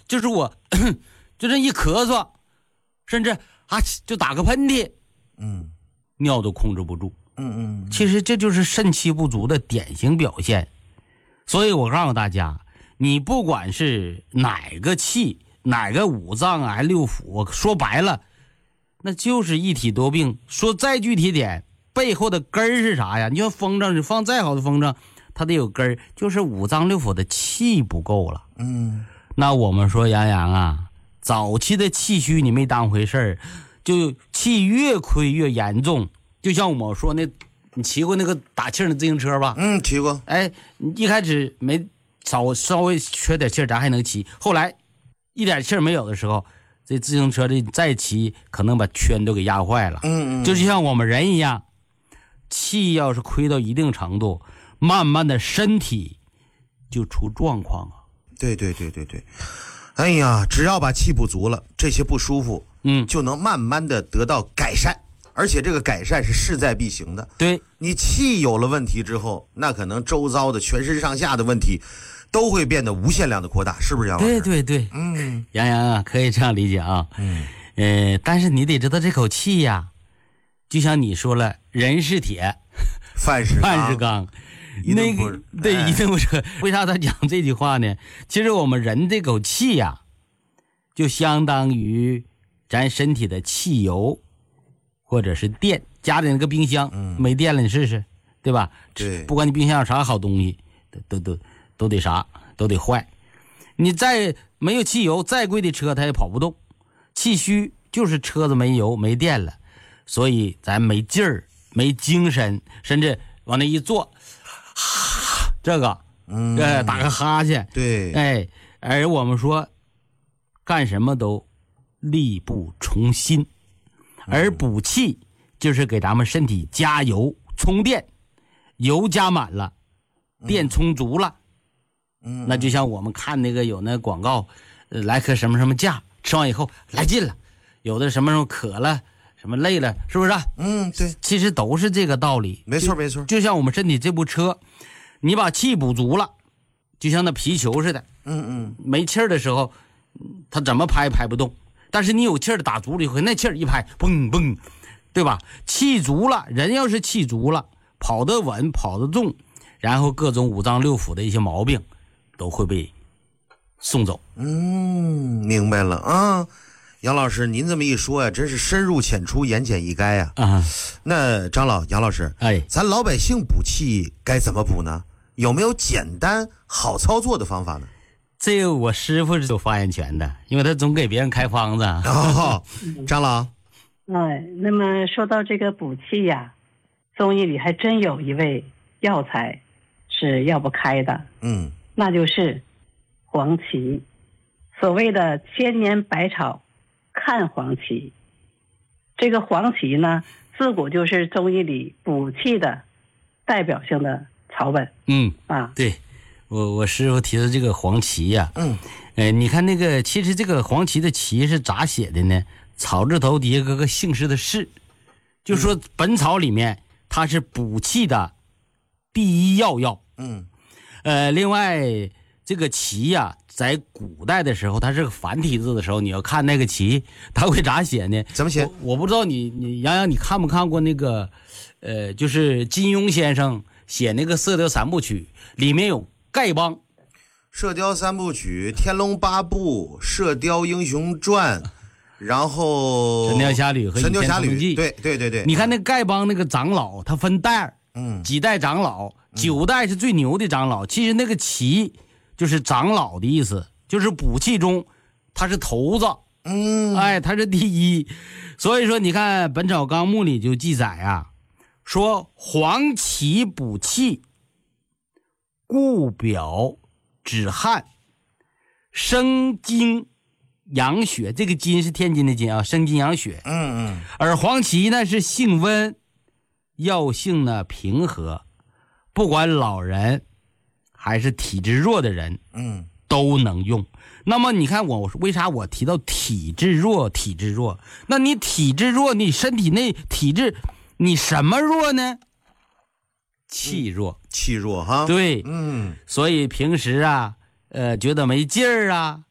就是我就这一咳嗽，甚至就打个喷嚏，尿都控制不住。其实这就是肾气不足的典型表现。所以我告诉大家，你不管是哪个气，哪个五脏啊，六腑，说白了那就是一体多病。说再具体点，背后的根儿是啥呀？你说风筝，你放再好的风筝，它得有根儿，就是五脏六腑的气不够了。那我们说杨洋啊，早期的气虚你没当回事儿，就气越亏越严重。就像我说那，你骑过那个打气的自行车吧？ 骑过。 哎，你一开始没稍微缺点气，咱还能骑，后来一点气没有的时候，这自行车的再骑，可能把圈都给压坏了。就像我们人一样，气要是亏到一定程度，慢慢的身体就出状况了。 对。哎呀，只要把气补足了，这些不舒服，就能慢慢的得到改善。而且这个改善是势在必行的。 对， 你气有了问题之后，那可能周遭的全身上下的问题都会变得无限量的扩大，是不是杨老师？ 对，杨洋啊，可以这样理解啊。但是你得知道这口气呀，就像你说了，人是铁， 饭是钢，那个对，一定不是。为啥他讲这句话呢？其实我们人这口气呀，就相当于咱身体的汽油。或者是电，家里那个冰箱没电了，你试试，对吧？ 对， 不管你冰箱有啥好东西，都得啥，都得坏。你再没有汽油，再贵的车它也跑不动。气虚就是车子没油没电了，所以咱没劲儿、没精神，甚至往那一坐，这个，打个哈欠， 对， 而我们说干什么都力不从心。而补气就是给咱们身体加油充电，油加满了，电充足了，那就像我们看那个有那广告，来颗什么什么价，吃完以后来劲了，有的什么时候渴了，什么累了，是不是？ 对， 其实都是这个道理。 没错。 就像我们身体这部车，你把气补足了，就像那皮球似的，没气儿的时候，它怎么拍不动。但是你有气儿打足了以后，那气儿一拍，嘣嘣，对吧？气足了，人要是气足了，跑得稳，跑得重，然后各种五脏六腑的一些毛病都会被送走。 明白了啊，杨老师，您这么一说呀，真是深入浅出，言简意赅呀。那杨老师，咱老百姓补气该怎么补呢？有没有简单好操作的方法呢？ 这个我师傅是有发言权的，因为他总给别人开方子。 张老， 那么说到这个补气呀，中医里还真有一味药材是要不开的，那就是黄芪。所谓的千年百草看黄芪，这个黄芪呢，自古就是中医里补气的代表性的草本。 对。我师傅提的这个黄芪呀，你看那个，其实这个黄芪的芪是咋写的呢？草字头底下搁个姓氏的氏，就说《本草》里面它是补气的第一要。另外这个芪呀，在古代的时候，它是个繁体字的时候，你要看那个芪，它会咋写呢？ 怎么写？ 我不知道你杨洋，你看不看过那个就是金庸先生写那个《射雕三部曲》，里面有丐帮。 射雕三部曲、天龙八部、射雕英雄传，然后神雕侠侣和倚天屠龙记。 对， 你看那丐帮那个长老，他分代儿，几代长老，9代是最牛的长老。其实那个芪就是长老的意思，就是补气中他是头子，他是第一。所以说你看《本草纲目》里就记载啊，说黄芪补气，固表止汗，生津养血。这个津是天津的津啊，生津养血。而黄芪呢是性温，药性呢平和，不管老人还是体质弱的人，都能用。那么你看我为啥我提到体质弱？那你体质弱，你身体内体质你什么弱呢？气弱， 气弱哈。 对，所以平时啊，觉得没劲儿啊，